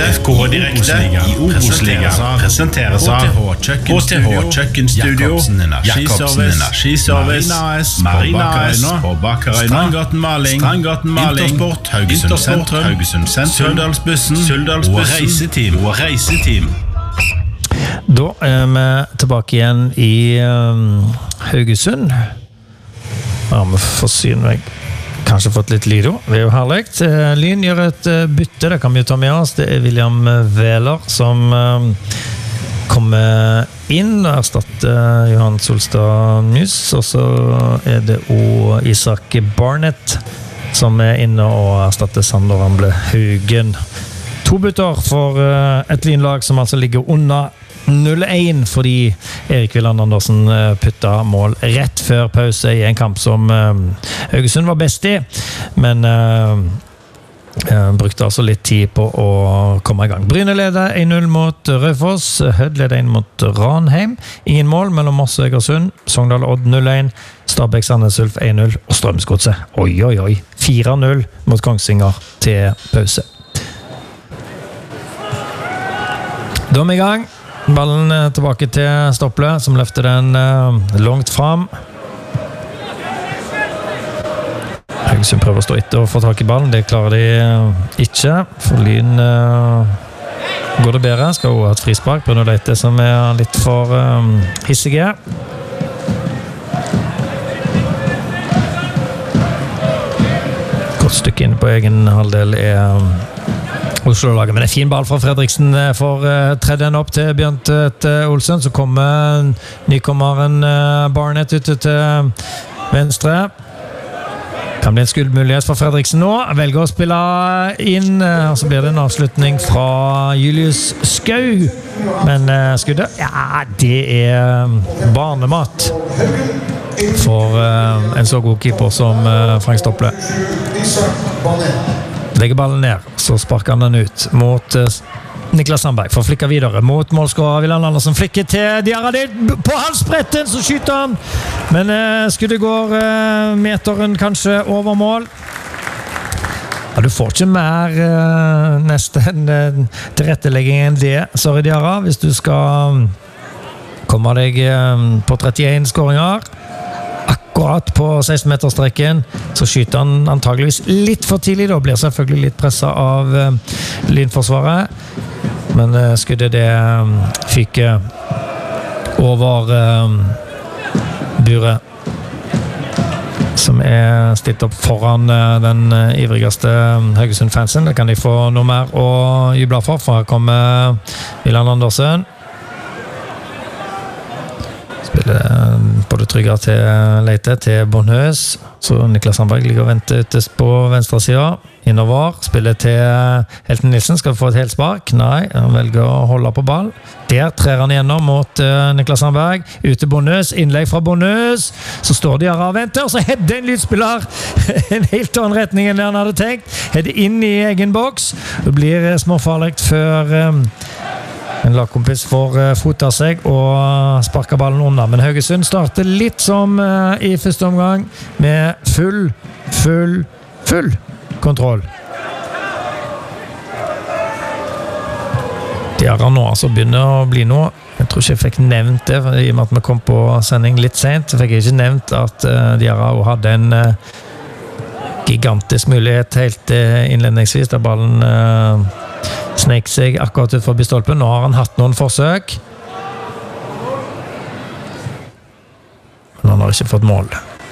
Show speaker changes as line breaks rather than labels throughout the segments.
FK direkte i Obos-ligaen presenteres av HTH Kjøkkenstudio, Jacobsen Energiservice, Marina AS på Bakerøyna, Strandgaten Maling, Intersport, Haugesund Sentrum, Suldalsbussen og Reiseteam.
Da vi tilbake igjen i Haugesund. Ja, vi får syne meg. Kanskje fått litt lyd. Det er jo herlig. Lyn gjør et bytte, det kan vi jo ta med oss. Det er William Wehler som kommer inn og erstatter Johan Solstad Nys, og så er det også Isak Barnett som er inne og erstatter Sander Ramble Haugen. 2 bytter for et lynlag som altså ligger under 0-1 fordi Erik Villand Andersen putta mål rett før pause i en kamp som Haugesund var best i, men brukte altså litt tid på å komme i gang. Bryne leder 1-0 mot Raufoss, Hødd leder 1 mot Ranheim, ingen mål mellom Moss og Egersund, Sogndal Odd 0-1, Stabæk Sandnes Ulf 1-0 og Strømsgodset 4-0 mot Kongsvinger til pause. Da er vi i gang. Ballen tilbake til Stopple, som løfter den langt fram. Haugesund prøver å stå etter og få tak i ballen. Det klarer de ikke. For Lyn går det bedre. Skal også ha et frispark. Bruno Leite som er litt for hissige. Godt stykke inn på egen halvdel er Oslo-laget, men det er fin ball fra Fredriksen for tredje den opp til Bjørnt Olsen, så kommer nykommeren Barnett ute til venstre. Kan bli en skuddmulighet for Fredriksen nå, velger å spille inn, og så blir det en avslutning fra Julius Skau, men skuddet, ja, det er barnemat for en så god keeper som Frank Stopple. Legger ballen ned, så sparker han den ut mot Niklas Sandberg, for flikka videre mot målskårer Willand Andersen, flikker til Diarradit på halvspretten, så skyter han, men skuddet går meteren kanskje over mål. Ja, du får ikke mer nesten tilrettelegging enn det, sorry Diarra, hvis du skal komme deg på 31 skåringer. Akkurat på 16-meterstreken så skyter han antageligvis litt for tidlig, da blir selvfølgelig litt presset av Lynforsvaret, men skuddet det fyker over buret som er stilt opp foran den ivrigste Haugesund-fansen. Det kan de få noe mer å juble for her kommer Willand Andersen. Spiller både trygger til Leite, til Bonhøs, så Niklas Sandberg ligger og venter ute på venstre siden, innover, spiller til Helten Nilsen, skal få et helt spark, nei, han velger å holde på ball, der trer han igjennom mot Niklas Sandberg, ute Bonhøs, innlegg fra Bonhøs, så står de her og venter, og så hedder en lydspiller en helt annen retning enn det han hadde tenkt, hedder inn i egen boks, det blir småfarligt før en lagkompis får fota seg og sparker ballen under, men Haugesund starter litt som i første omgang med full kontroll. Diarra nå altså begynner å bli noe. Jeg tror ikke jeg fikk nevnt det, i og med at vi kom på sending litt sent, så fikk jeg ikke nevnt at Diarra hadde en gigantisk mulighet helt innledningsvis, der ballen snek seg akkurat ut forbi stolpen. Nå har han hatt noen forsøk, men han har ikke fått mål.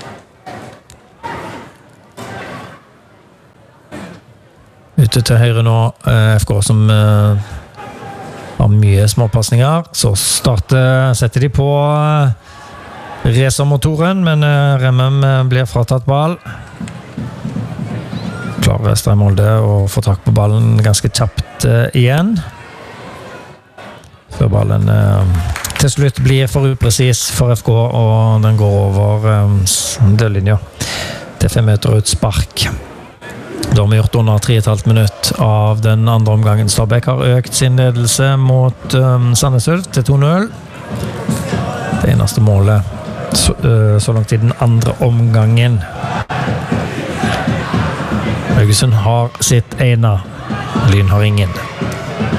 Ute til høyre nå FK som har mye småpassninger, så setter de på racermotoren, men Remmem blir fratatt ball. Klarer Østre Molde å få tak på ballen ganske kjapt igjen, før ballen til slutt blir for upresis for FK, og den går over dødlinja til 5 meter ut spark. Da har vi gjort under 3,5 minutt av den andre omgangen. Stabæk har økt sin ledelse mot Sandnes Ulf til 2-0. Det eneste målet så langt i den andre omgangen. Haugesund har sitt ene, Lyn har ingen.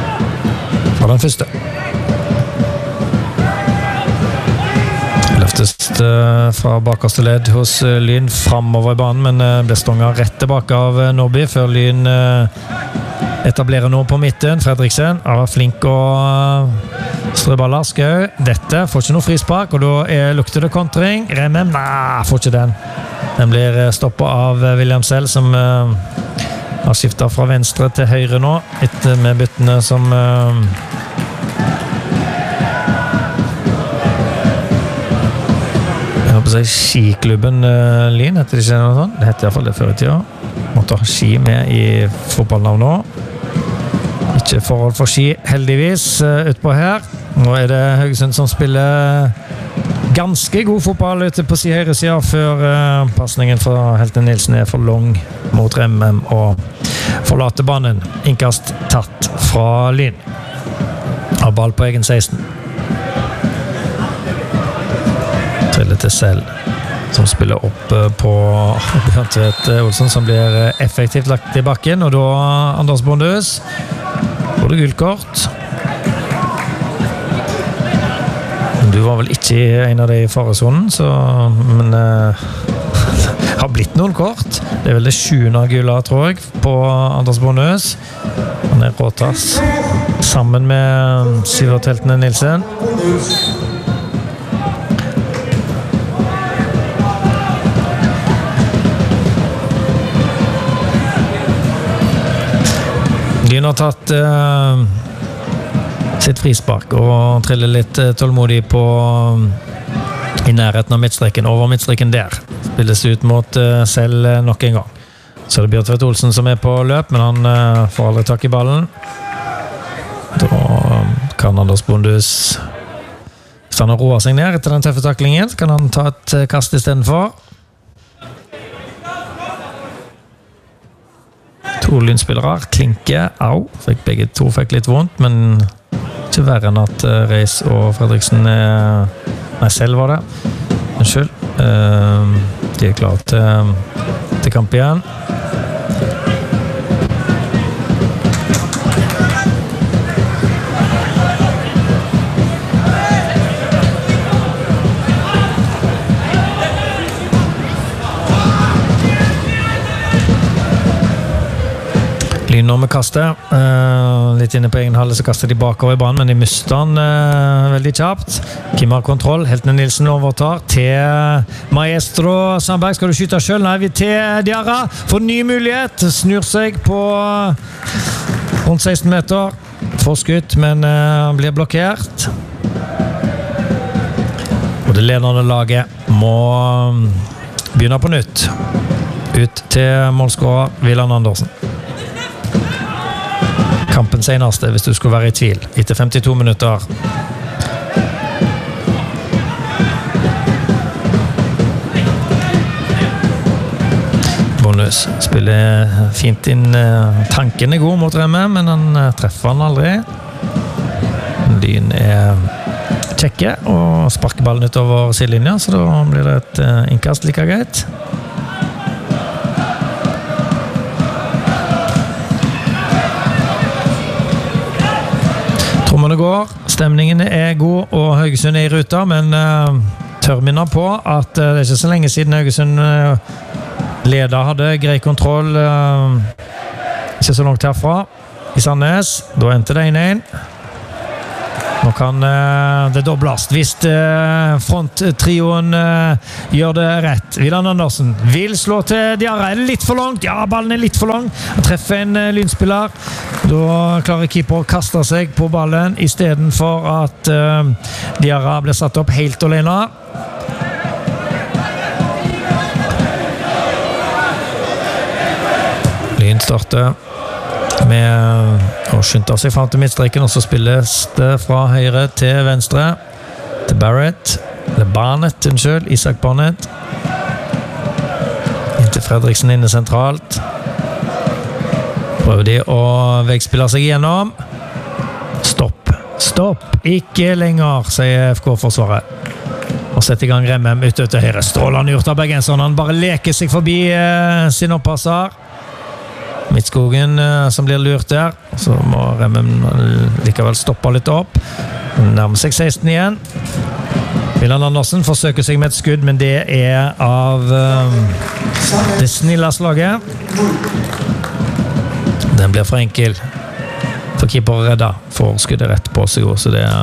var den første. Løftes fra bakerste ledd hos Lyn fremover i banen, men ble stånget rett tilbake av Nordby før Lyn etablerer noe på midten. Fredriksen er flink å strø baller. Skau, dette får ikke noe frispark, og da lukter det kontring. Remem, nei, får ikke den. Den blir stoppet av William selv, som har skiftet fra venstre til høyre nå, etter med byttene som jeg håper å si skiklubben Lyn, heter det ikke noe sånt? Det heter i hvert fall det før i tida. Måtte ha ski med i fotballnavn nå. Ikke forhold for ski, heldigvis, utpå her. Nå er det Haugesund som spiller ganske god fotball ute på høyre siden før passningen fra Helten Nilsen er for lang mot Remem og forlater banen. Innkast tatt fra Lyn. Av ball på egen 16. Triller til selv, som spiller opp på Bjørn Tvedt Olsen, som blir effektivt lagt i bakken, og da Anders Bondhus får det gullkort. Du var vel ikke en av de i faresonen, men det har blitt noen kort. Det er vel det 7. gula, tror jeg, på Anders Bondhus. Han er råtass sammen med Sivert Heltene Nilsen. Lyn har tatt sitt frispark og triller litt tålmodig på i nærheten av midtstreken, over midtstreken der. Spilles ut mot selv nok en gang. Så er det Bjørn Tvedt Olsen som er på løp, men han får aldri tak i ballen. Da kan Anders Bondhus, hvis han har roet seg ned etter den tøffe taklingen, så kan han ta et kast i stedet for. To Lynspillere, Klinke, au, begge to fikk litt vondt, men ikke verre enn at Reis og Fredriksen selv var det. Unnskyld. De er klare til kamp igjen. Lyn nå med kastet. Litt inne på egen halve så kaster de bakover i banen, men de mister han veldig kjapt. Kim har kontroll. Heltene Nilsen overtar til Maestro Sandberg. Skal du skyte selv? Nei, vi til Diarra. Får ny mulighet. Snur seg på rundt 16 meter. Får skutt, men blir blokkert. Og det ledende laget må begynne på nytt. Ut til målskårer Willan Andersen. Kampen seneste, hvis du skulle være i tvil, etter 52 minutter. Bondhus spiller fint inn. Tanken er god mot Remme, men han treffer han aldri. Lyn er kjekke og sparker ballen utover sidelinja, så da blir det et innkast like greit. Trommene går, stemningen er god og Haugesund er i ruta, men tør minne på at det er ikke så lenge siden Haugesund leder hadde grei kontroll ikke så langt herfra i Sandnes. Da endte det 1-1. Nå kan det dobles hvis fronttrioen gjør det rett. Willan Andersen vil slå til Diarra. Er det litt for langt? Ja, ballen er litt for lang. Han treffer en Lynspiller. Da klarer keeper å kaste seg på ballen i stedet for at Diarra blir satt opp helt alene. Lyn starter med å skynde seg frem til midtstreken, og så spilles det fra høyre til venstre til Barrett, eller Barnett, unnskyld, Isak Barnett inntil Fredriksen inne sentralt. Prøver de å veggspille seg igjennom. Stopp, ikke lenger, sier FK-forsvaret, og setter i gang Remem ut til høyre. Strålende gjort av bergenseren, han bare leker seg forbi sin oppasser. Midtskogen som blir lurt der. Så må Remmen likevel stoppe litt opp. Nærmer seg 16 igjen. William Andersen forsøker seg med et skudd, men det av det snille slaget. Den blir for enkel. For keeper redda. Får skuddet rett på seg også, så det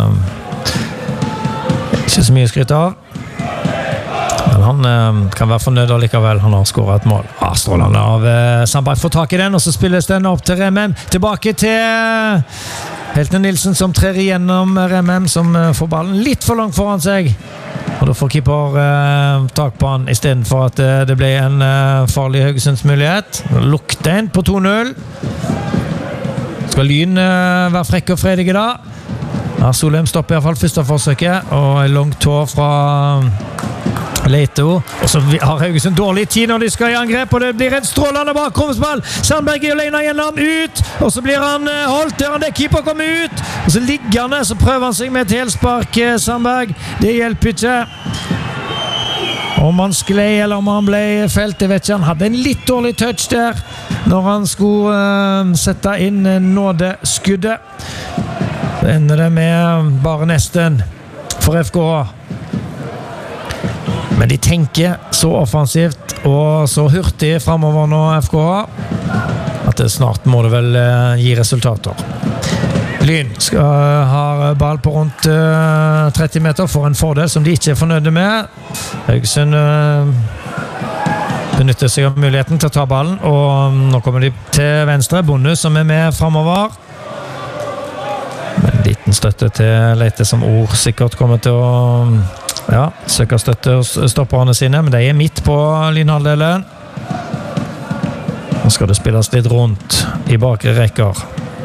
ikke så mye skrytt av. Men han kan være fornøyd likevel. Han har skåret et mål. Strålende av Sandberg får tak i den, og så spilles den opp til Remmen. Tilbake til Heltene Nilsen som trer igjennom Remmen, som får ballen litt for langt foran seg. Og da får keeper tak på han, i stedet for at det ble en farlig Haugesunds mulighet. Lukter en på 2-0. Skal Lyn være frekke og fredige da? Solheim stopper i hvert fall første forsøket, og en lang tå fra Leito. Og så har Haugesund dårlig tid når de skal i angrep, og det blir en strålende bakgrunnsball. Sandberg er alene gjennom ut, og så blir han holdt der, og det keeper kommer ut. Og så ligger han, så prøver han seg med et helspark, Sandberg. Det hjelper ikke. Om han sklei eller om han ble felt, det vet ikke. Han hadde en litt dårlig touch der når han skulle sette inn nådeskuddet. Det ender det med bare nesten for FKH. Men de tenker så offensivt og så hurtig fremover nå, FKH, at det snart må det vel gi resultater. Lyn har ball på rundt 30 meter for en fordel som de ikke er fornøyde med. Haugesund benytter seg av muligheten til å ta ballen, og nå kommer de til venstre. Bonus som er med fremover. En liten støtte til Leite som ord sikkert kommer til å søke støtte hos stopperne sine, men de er midt på Lynhalvdelen. Nå skal det spilles litt rundt i bakre rekker.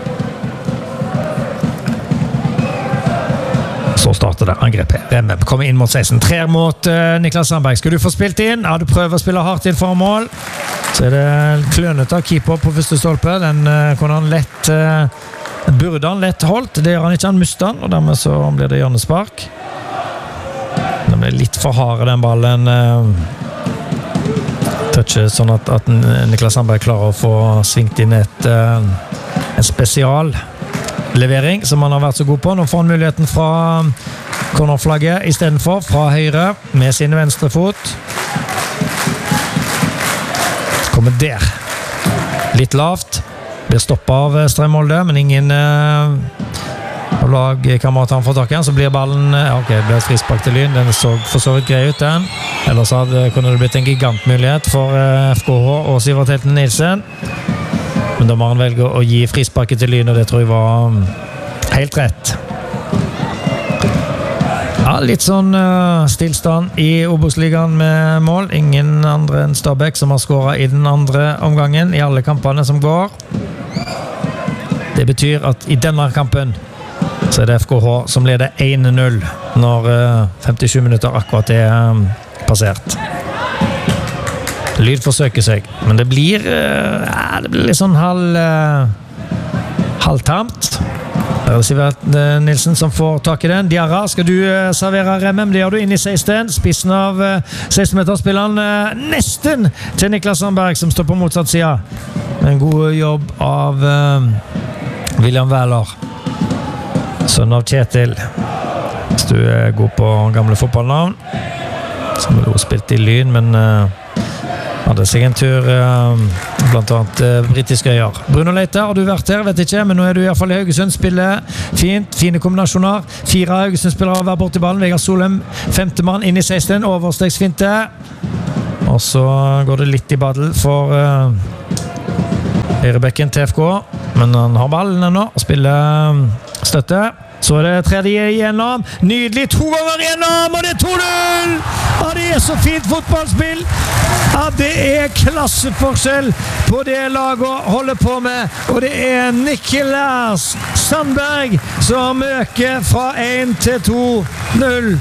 Så starter det angrepet. Remme kommer inn mot 16. Trer mot Niklas Sandberg. Skal du få spilt inn? Ja, du prøver å spille hardt inn for mål. Så er det klønete keeper på første stolpe. Den kunne han lett burde han lett holdt. Det gjør han ikke, han mister han, og dermed så blir det hjørnespark. Den ble litt for hard, den ballen. Toucher sånn at Niklas Sandberg klarer å få svingt inn en spesial levering som han har vært så god på. Nå får han muligheten fra cornerflagget i stedet for fra høyre med sin venstre fot. Kommer der. Litt lavt. Blir stoppet av Strøm-Molde, men ingen av lagkameratene får tak i den. Så blir ballen, det blir et frispark til Lyn. Den så for så vidt grei ut den. Ellers kunne det blitt en gigantmulighet for FKH og Sivert Heltene Nilsen. Men da må han velge å gi frisparket til Lyn, og det tror jeg var helt rett. Ja, litt sånn stillstand i Obos-ligaen med mål. Ingen andre enn Stabæk som har skåret i den andre omgangen i alle kampene som går. Det betyr at i denne kampen så er det FKH som leder 1-0 når 57 minutter akkurat er passert. Lyd forsøker seg, men det blir litt sånn halvtamt. Det er Sivert Nilsen som får tak i den. Diarra, skal du servere Remmen? Det gjør du inn i 16. Spissen av 16-meterspilleren nesten til Niklas Sandberg som står på motsatt side. En god jobb av William Wæler, sønn av Kjetil. Hvis du er god på gamle fotballnavn, som vel også spilt i Lyn, men hadde seg en tur blant annet britiske øyer. Bruno Leite, har du vært her? Vet ikke, men nå er du i hvert fall i Haugesund. Spiller fint, fine kombinasjoner. 4 Haugesund-spillere har vært bort i ballen. Vegard Solheim, 5. mann inn i 16, overstegsfinte. Og så går det litt i baddel for høyrebekken til FK, men han har ballen ennå og spiller støtte. Så er det tredje igjennom. Nydelig, 2 ganger igjennom, og det er 2-0! Ja, det er så fint fotballspill. Ja, det er klasseforskjell på det laget holder på med, og det er Niklas Sandberg som øker fra 1 til 2-0.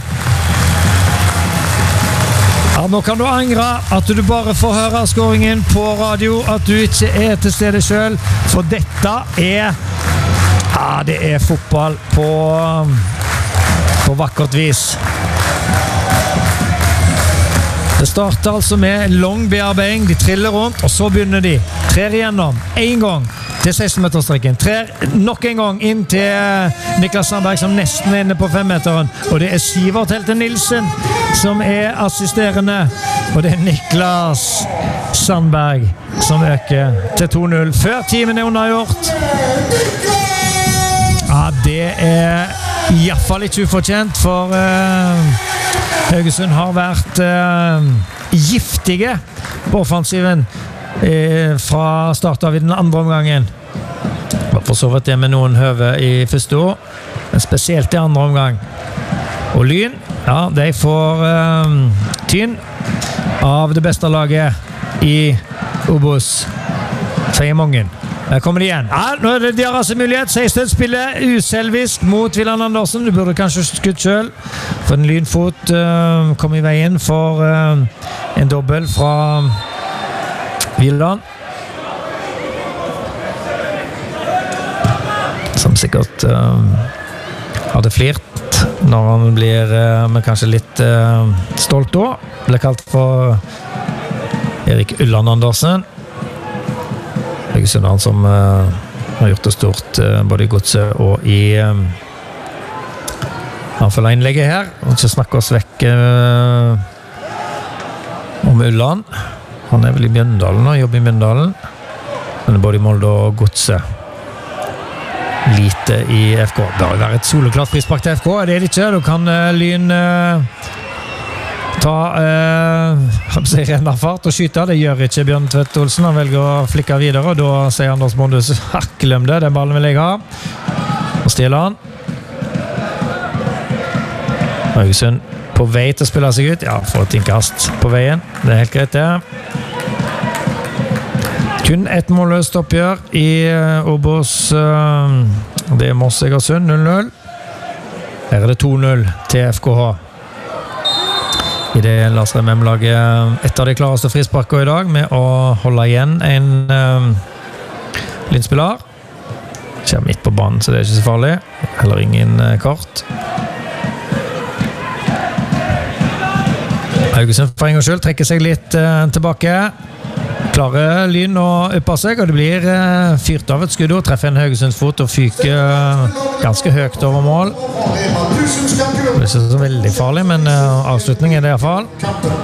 Ja, nå kan du angre at du bare får høre skåringen på radio, at du ikke er til stede selv, for dette er det er fotball på vakkert vis. Det starter altså med en lang bearbeiding, de triller rundt, og så begynner de. Trer igjennom, en gang til 16-meterstreken. Trer nok en gang inn til Niklas Sandberg, som nesten er inne på 5-meteren. Og det er Sivert Helte Nilsen som er assisterende. Og det er Niklas Sandberg som øker til 2-0. Før timen er unnagjort. Ja, det er i hvert fall ikke ufortjent, for Haugesund har vært giftige på offensiven fra start av i den andre omgangen. For så vidt det med noen høve i første år, men spesielt i andre omgang. Og Lyn, ja, de får tynn av det beste laget i Obos. Feimongen. Der kommer de igjen. Ja, nå er det deres mulighet. Seistød spiller uselvisk mot Villand Andersen. Du burde kanskje skutt selv. For en Lynfot kom i veien for en dobbel fra Villand. Som sikkert hadde flirt når han blir men kanskje litt stolt da. Ble kalt for Erik Ulland Andersen. Haugesund, han som har gjort det stort både i Godset og i han følger innlegget her og ikke snakke oss vekk om Ulland. Han er vel i Mjøndalen og jobber i Mjøndalen, men både i Molde og Godset. Lite i FK. Det bør være et soleklart frispark til FK, det er det ikke. Da kan Lyn ta rennerfart og skyte. Det gjør ikke Bjørn Tvedt Olsen. Han velger å flikke videre, og da sier Anders Bondhus glem det, den ballen vil jeg ha. Og stjeler han. Haugesund på vei til å spille seg ut. Ja, får et innkast på veien. Det er helt greit det. Kun ett målløst oppgjør i Obos. Det er Moss Egersund 0-0. Her er det 2-0 til FKH. I det Lars MM-laget et av de klareste frisparkene i dag med å holde igjen en Lynspiller. Kjem midt på banen, så det er ikke så farlig. Heller ingen kort. Haugesund for en gang skyld trekker seg litt tilbake. Klarer Lyn å yppe seg, og det blir fyrt av et skudd og treffer en Haugesunds fot og fyker ganske høyt over mål. Det er ikke så veldig farlig, men avslutning er det i hvert fall.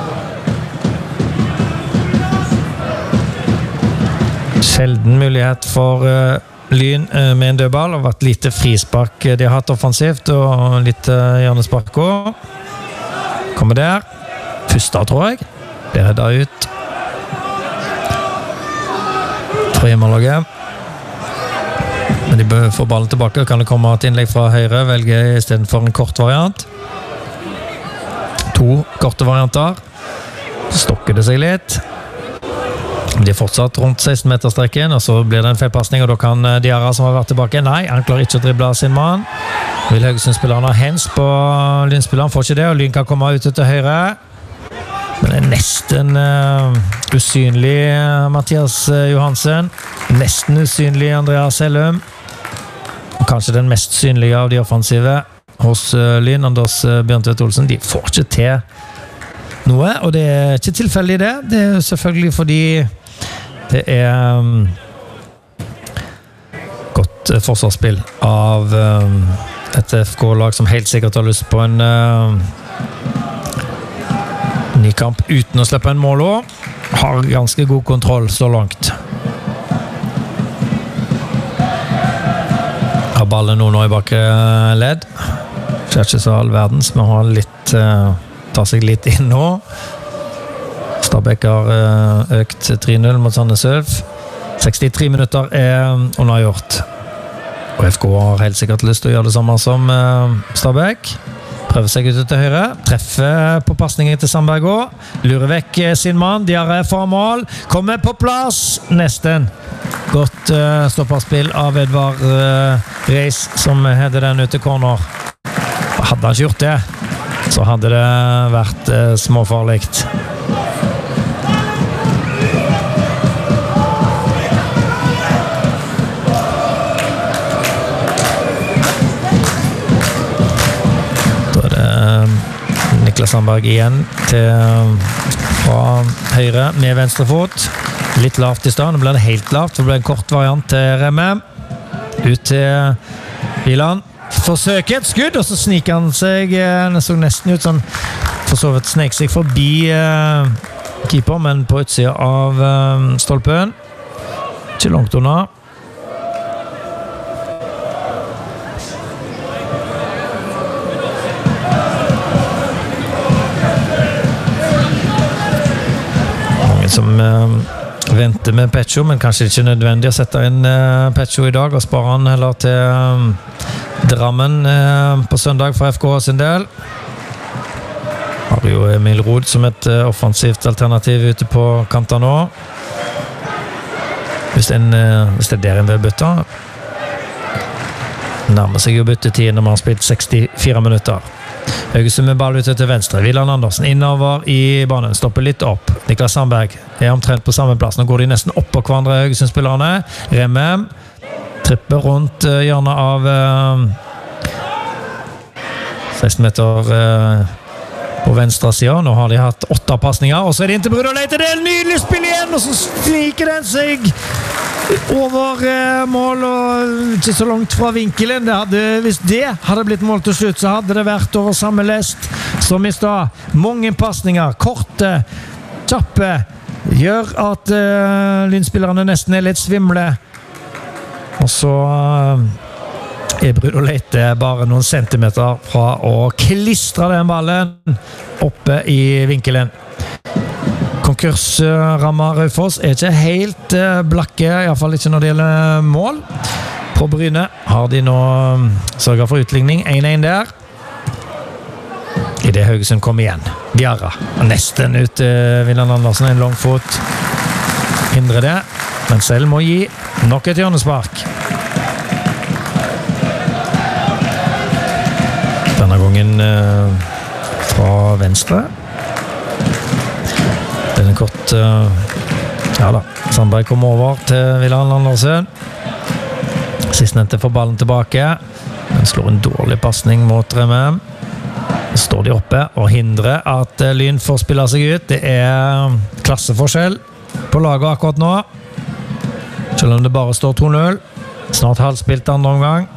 Sjelden mulighet for Lyn med en dødball. Det har vært lite frispark de har hatt offensivt, og litt hjørnespark også. Kommer der. Første, tror jeg. Det redder ut. Fra hjemmelaget. Men de får ballen tilbake. Kan det komme et innlegg fra høyre? Velger i stedet for en kort variant. 2 korte varianter. Så stokker det seg litt. De er fortsatt rundt 16-meterstreken, og så blir det en feilpassning, og da kan Diarra, som har vært tilbake, nei, han klarer ikke å drible sin mann. Vil Haugesund-spilleren ha hens på Lyn-spilleren, får ikke det, og Lyn kan komme ut til høyre. Men det er nesten usynlig Mathias Johansen. Nesten usynlig Andreas Hellum. Og kanskje den mest synlige av de offensive hos Lyn, Anders Bjørn Tvedt Olsen. De får ikke til noe, og det er ikke tilfeldig det. Det er selvfølgelig fordi det er godt forsvarsspill av et FK-lag som helt sikkert har lyst på en ny kamp uten å slippe en mål også. Har ganske god kontroll så langt. Har ballen nå i bakre ledd. Skjer ikke så all verdens, men har litt tar seg litt inn nå. Stabæk har økt 3-0 mot Sandnes Ulf. 63 minutter er unnagjort. Og FK har helt sikkert lyst til å gjøre det samme som Stabæk. Prøver seg ut til høyre, treffer på passningen til Sandberg også, lurer vekk sin mann, Diarra får mål, kommer på plass, nesten. Godt stopperspill av Edvard Reis, som hadde den ute corner. Hadde han ikke gjort det, så hadde det vært småfarligt. Niklas Sandberg igjen til fra høyre med venstre fot. Litt lavt I stedet, nå ble det helt lavt, for det ble en kort variant til Remme. Ut til Wieland. Forsøker et skudd, og så sniker han seg, det så nesten ut som for så vidt snek seg forbi keeper, men på utsida av stolpen. Ikke langt unna. Mange som venter med Pecho, men kanskje ikke nødvendig å sette inn Pecho I dag, og spare han heller til Drammen på søndag for FK sin del. Har jo Emil Rod som et offensivt alternativ ute på kanten nå. Hvis det der en vil bytte, nærmer seg jo byttetid når man har spilt 64 minutter. Haugesund med ball ute til venstre. Wieland Andersen innover I banen, stopper litt opp. Niklas Sandberg omtrent på samme plass. Nå går de nesten opp på hverandre, Haugesund-spillerne. Remme tripper rundt hjørnet av 16 meter på venstre siden. Nå har de hatt 8 passninger, og så det inn til Bruno Leite. Det nydelig spill igjen, og så sniker den seg over mål, og ikke så langt fra vinkelen. Hvis det hadde blitt mål til slutt, så hadde det vært over samme lest som I stad. Mange passninger, korte, kjappe, gjør at Lynspillerne nesten litt svimle. Og så Bruno Leite bare noen centimeter fra å klistre den ballen oppe I vinkelen. Konkursrammer Raufoss ikke helt blakke, I hvert fall ikke når det gjelder mål. På Bryne har de nå sørget for utligning, 1-1 der. I det Haugesund kommer igjen. Bjarra, nesten ut Wieland Andersen, en lang fot. Hindrer det, men selv må gi nok et hjørnespark. Denne gangen fra venstre. Den kort ja da, Sandberg kommer over til Wieland Andersen. Sistnevnte får ballen tilbake. Den slår en dårlig passning mot Remme. Så står de oppe og hindrer at Lyn får spille seg ut. Det klasseforskjell på laget akkurat nå. Selv om det bare står 2-0. Snart halvspilt andre omgang.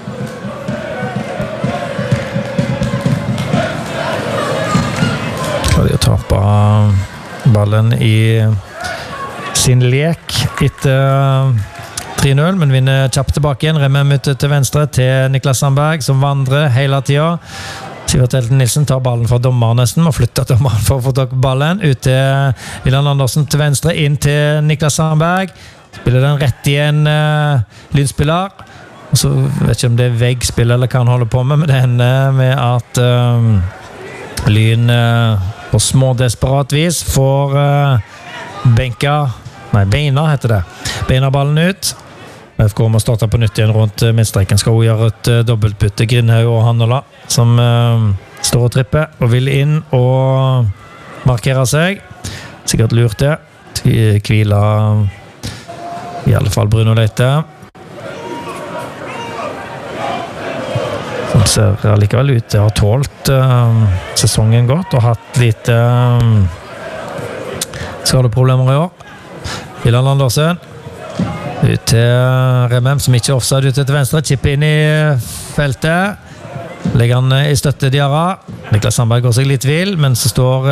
Skal de tape ballen I sin lek etter 3-0, men vinner kjapt tilbake igjen. Remme møter til venstre til Niklas Sandberg, som vandrer hele tiden. Sivert Helten Nilsen tar ballen fra dommeren nesten, og flytter dommeren for å få tak på ballen. Ut til Wieland Andersen til venstre, inn til Niklas Sandberg. Spiller den rett I en Lynspiller. Og så vet ikke om det veggspill eller hva han holder på med, men det ender med at Lyn på smådesperat vis får beina heter det. Beina ballen ut. FK må starte på nytt igjen rundt midtstreken. Skal hun gjøre et dobbeltbytte. Grindhaug og Hannola som står og tripper og vil inn og markere seg. Sikkert lurt det. Hvila I alle fall Bruno Leite. Som ser likevel ut til å ha tålt sesongen godt og hatt litt skadeproblemer I år. Wieland Andersen ut til Remem som ikke offside ute til venstre, chipper inn I feltet, legger han I støtte Diarra. Niklas Sandberg går seg litt vill, men så står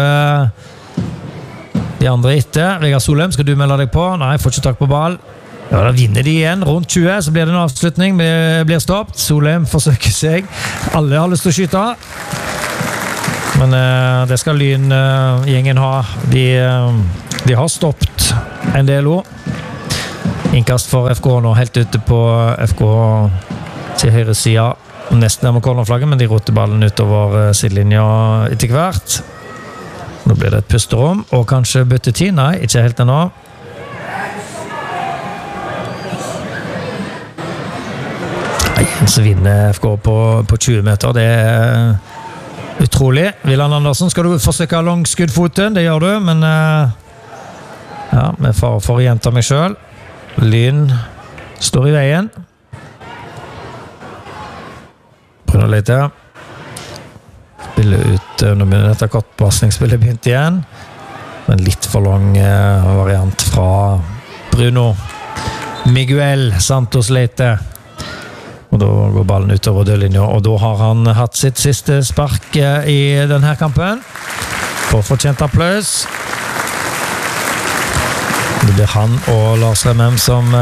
de andre etter. Vegard Solheim, skal du melde deg på? Nei, får ikke tak på ball. Ja, da vinner de igjen, rundt 20, så blir det en avslutning, blir stoppet. Solheim forsøker seg. Alle har lyst til å skyte. Men det skal Lyn-gjengen ha. De har stoppet en del ord. Innkast for FK nå, helt ute på FK til høyre siden. Nesten der med cornerflagget, men de roter ballen utover sidelinja etter hvert. Nå blir det et pusterom, og kanskje byttetid? Nei, ikke helt ennå. Så vinner FK på 20 meter. Det utrolig. Wieland Andersen, skal du forsøke langskuddfoten? Det gjør du, men ja, med far for å gjenta meg selv. Lyn står I veien. Bruno Leite spiller ut. Nå begynner dette kortpassningsspillet begynt igjen. En litt for lang variant fra Bruno Miguel Santos Leite. Og da går ballen utover dørlinja, og da har han hatt sitt siste spark i denne kampen. På fortjent applaus. Det blir han og Lars Remem som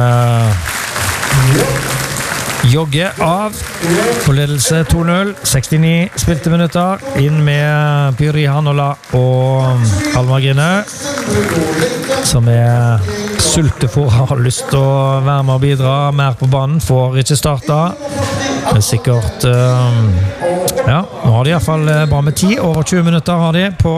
jogger av på ledelse 2-0. 69 spilte minutter. Inn med Pyri Hanola og Almar Grinau, som sultefor, har lyst til å være med og bidra mer på banen, får ikke starta. Men sikkert ja, nå har de i hvert fall bra med tid. Over 20 minutter har de på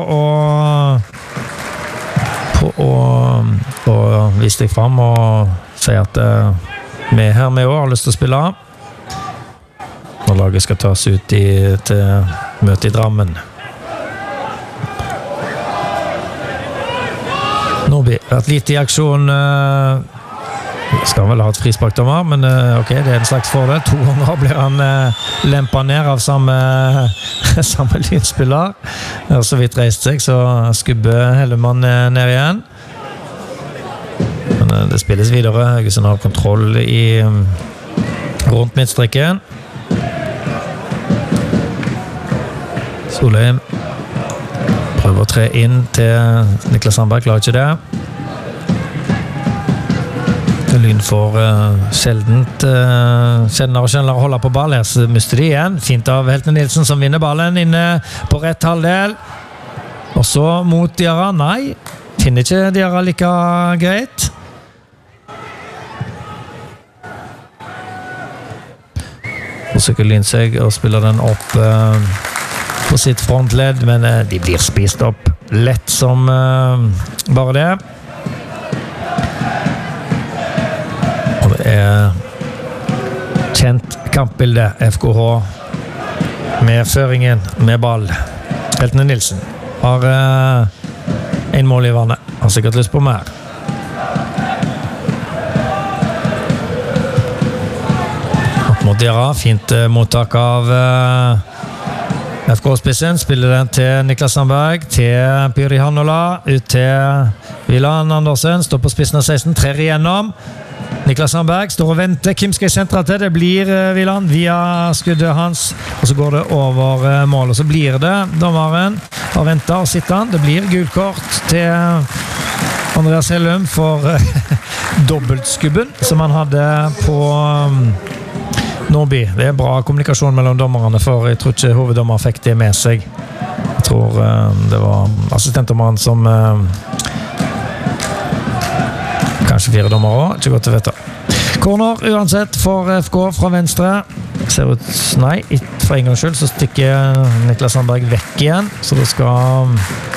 å vise deg frem og si at vi her med år har lyst til å spille når laget skal tas ut til møte i Drammen. Nordby har vært lite i aksjon. Skal vel ha et frisparkdommer, men ok, det en slags fordel. 2 ganger blir han lempet ned av samme lynspiller. Så vidt reist seg, så skubber Hellemann ned igjen. Men det spilles videre. Haugesund har kontroll rundt midtstreken. Solheim prøver å tre inn til Niklas Sandberg, klarer ikke det. Lyn får sjeldnere å holde på ball. Her så mister de igjen. Fint av Helten Nilsen som vinner ballen inne på rett halvdel. Og så mot Diarra. Nei, finner ikke Diarra like greit. Forsøker Lyn seg og spiller den opp på sitt frontledd, men de blir spist opp lett som bare det. Og det kjent kampbilde FKH med føringen med ball. Heltene Nilsen har en mål i vannet, har sikkert lyst på mer. Opp mot Diarra, fint mottak av FK-spissen, spiller den til Niklas Sandberg, til Pyri Hanola, ut til Vilan Andersen, står på spissen av 16, trer igjennom. Niklas Sandberg står og venter. Kim skal sentre til. Det blir Vilan via skuddet hans, og så går det over mål, og så blir det dommeren har ventet og sitter han. Det blir gult kort til Andreas Hellum for dobbeltskubben som han hadde på Nordby. Det bra kommunikasjon mellom dommerne, for jeg tror ikke hoveddommer fikk det med seg. Jeg tror det var assistentdommeren som kanskje 4 dommer også, ikke godt å vite. Corner uansett for FK fra venstre. Ser ut, nei, for en gang skyld så stikker Niklas Sandberg vekk igjen, så det skal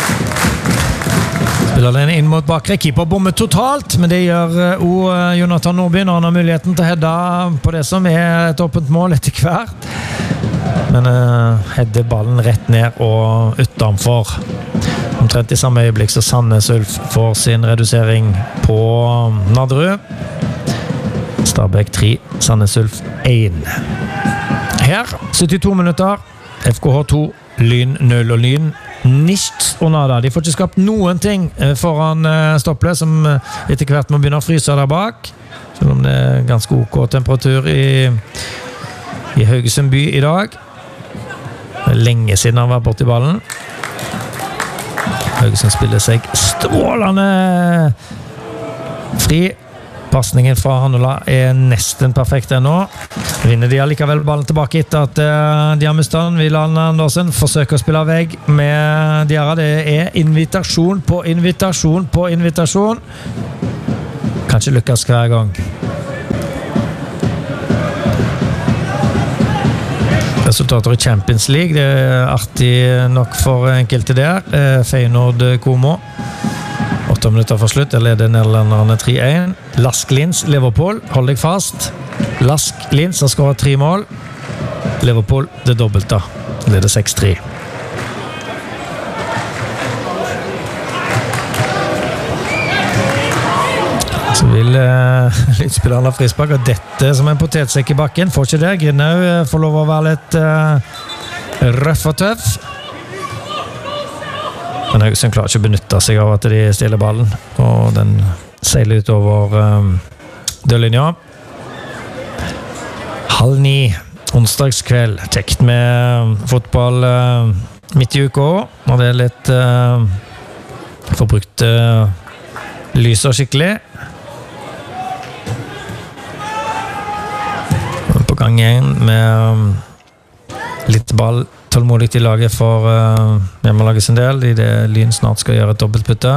spille den inn mot bakre. Keeper bommer totalt, men det gjør Jonathan Nordby når han har muligheten til å hedde på det som et åpent mål etter hvert. Men hedder ballen rett ned og utenfor. Omtrent i samme øyeblikk så Sandnes Ulf får sin redusering på Nadderud. Stabæk 3, Sandnes Ulf 1. Her, 72 minutter. FKH 2, Lyn 0 og Lyn nichts og nada. De får ikke skapt noen ting foran Stopple, som etter hvert må begynne å fryse der bak. Selv om det ganske ok temperatur i Haugesund by i dag. Det lenge siden han var borte i ballen. Haugesund spiller seg strålende fri. Passningen fra Hanola nesten perfekt ennå. Vinner de allikevel ballen tilbake etter at de har mistet den. Vilan Andersen forsøker å spille vegg med Diarra. Det invitasjon på invitasjon på invitasjon. Kanskje lykkes hver gang. Resultater i Champions League, det artig nok for enkelte der. Feyenoord Como 8 minutter for slutt, der leder nederlenderne 3-1. Lask Linz, Liverpool, hold deg fast. Lask Linz har skåret 3 mål. Liverpool, det dobbelte, leder 6-3. Så vil lydspilleren ha frispark, og dette som en potetsekk i bakken, får ikke det. Grinau får lov å være litt røff og tøff. Men Haugesund klarer ikke å benytte seg av at de stjeler ballen, og den seiler ut over dørlinja. 8:30 onsdagskveld, kjekt med fotball midt i uka, og det litt får brukt lyset skikkelig. På gang igjen med litt ball tålmodig i laget for hjemmelaget sin del, i det Lyn snart skal gjøre et dobbeltbytte.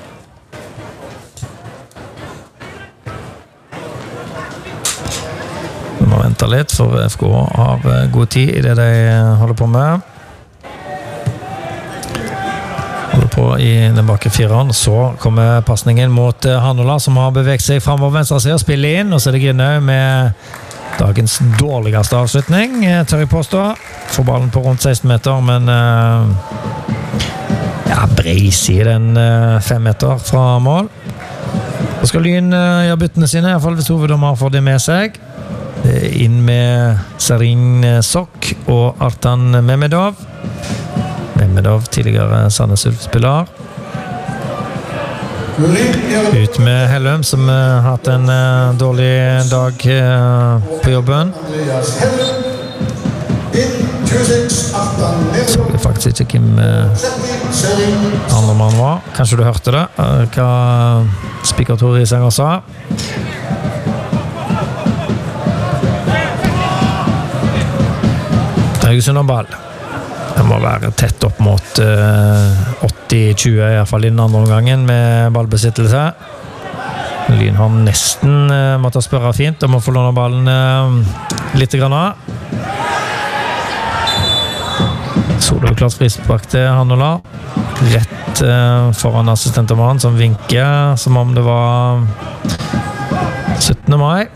Vi må vente litt, for FK har god tid i det de holder på med. Holder på i den bakre fireren, så kommer passningen mot Hanola, som har beveget seg fremover venstre side og spiller inn, og så er det Grinhaug med dagens dårligste avslutning, tør jeg påstå. Får ballen på rundt 16 meter, men breis i den 5 meter fra mål. Så skal Lyn gjøre byttene sine, i hvert fall hvis hoveddommer får det med seg. Det er inn med Serin Sok og Artan Mehmedov. Mehmedov, tidligere Sandnes Ulf-spiller. Ut med Hellum, som har hatt en dårlig dag på jobben. Så jeg faktisk ikke hvem andre mann var. Kanskje du hørte det, hva Spiker Tor Risanger sa. Haugesund og ball. Det må være tett opp mot 80-20, i hvert fall i den andre omgangen, med ballbesittelse. Lyn har nesten måttet spørre fint om å få låne ballen litt grann av. Solklart frispark til Hanola. Rett foran assistentdommeren, som vinker som om det var 17. mai.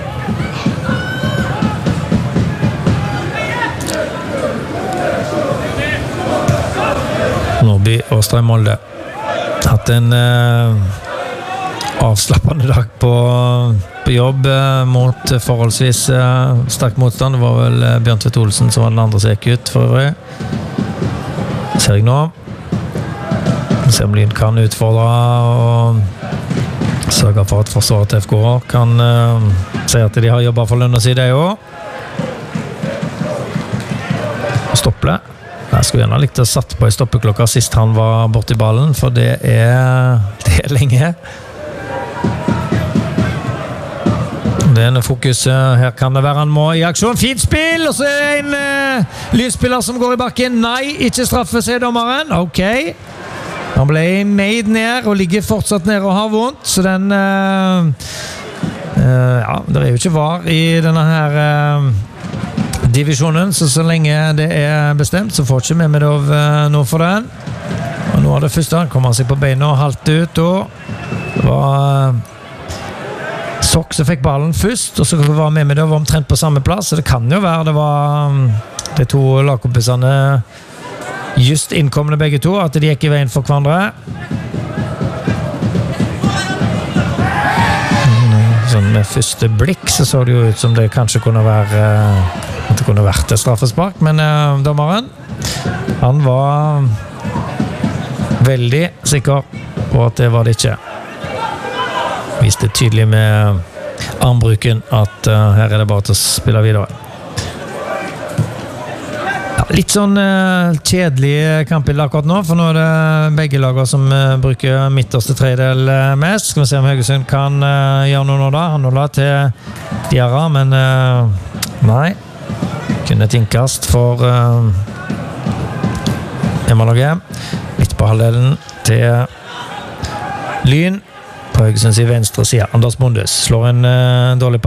Nordby og Strøm Molde hatt en avslappende dag på jobb mot forholdsvis sterk motstand. Det var vel Bjørn Tvedt Olsen som var den andre som gikk ut for øvrig. Ser jeg nå. Se om Lyn kan utfordre og sørge for at forsvaret til FK kan si at de har jobbet for lønna si det også. Stoppe det. Jeg skulle gjerne likt å satt på i stoppeklokka sist han var borte i ballen, for det er lenge. Det er en fokus. Her kan det være han må i aksjon. Fint spill, og så er det en lysspiller som går i bakken. Nei, ikke straffe, sier dommeren. Ok. Han ble made ned og ligger fortsatt ned og har vondt, så den det er jo ikke var i denne her divisjonen, så lenge det er bestemt, så får ikke Mehmedov noe for den. Og nå er det første, han kommer seg på beina og halte ut, og det var Sok som fikk ballen først, og så var Mehmedov omtrent på samme plass, så det kan jo være det var de to lagkompisene just innkommende begge to, at de gikk i veien for hverandre. Sånn med første blikk så det jo ut som det kanskje kunne være at det kunne vært et straffespark, men dommeren han var veldig sikker på at det var det ikke. Viste tydelig med armbruken at her er det bare til å spille videre. Ja, litt sånn kjedelig kampbilde akkurat nå, for nå er det begge lager som bruker midterste tredel mest. Skal vi se om Haugesund kan gjøre noe nå da. Han la til Diarra, men nei. Kun et innkast for hjemmelaget. Midt på halvdelen til Lyn. På Haugesunds i venstre side. Anders Bondes slår en dårlig